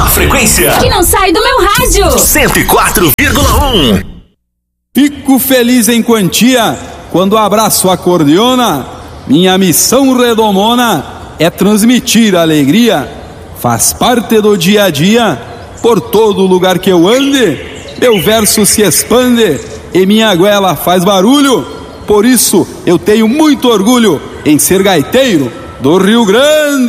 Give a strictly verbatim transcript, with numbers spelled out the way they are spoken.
frequência que não sai do meu rádio. cento e quatro vírgula um. Fico feliz em quantia quando abraço a acordeona. Minha missão redomona é transmitir alegria. Faz parte do dia a dia, por todo lugar que eu ande, meu verso se expande e minha goela faz barulho. Por isso eu tenho muito orgulho em ser gaiteiro do Rio Grande.